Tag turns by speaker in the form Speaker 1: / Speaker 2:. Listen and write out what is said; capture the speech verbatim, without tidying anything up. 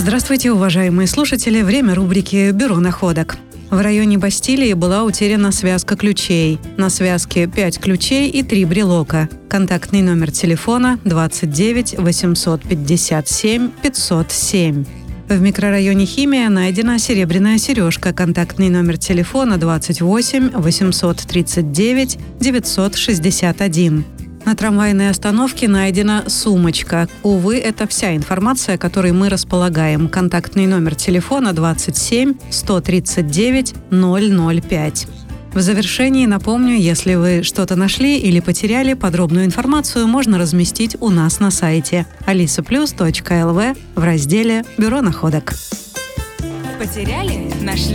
Speaker 1: Здравствуйте, уважаемые слушатели. Время рубрики «Бюро находок». В районе Бастилии была утеряна связка ключей. На связке пять ключей и три брелока. Контактный номер телефона двадцать девять восемьсот пятьдесят семь пятьсот семь. В микрорайоне Химия найдена серебряная сережка. Контактный номер телефона двадцать восемь восемьсот тридцать девять девятьсот шестьдесят один. На трамвайной остановке найдена сумочка. Увы, это вся информация, которой мы располагаем. Контактный номер телефона двадцать семь сто тридцать девять ноль ноль пять. В завершении напомню, если вы что-то нашли или потеряли, подробную информацию можно разместить у нас на сайте алиса плюс точка эл ви в разделе «Бюро находок».
Speaker 2: Потеряли? Нашли?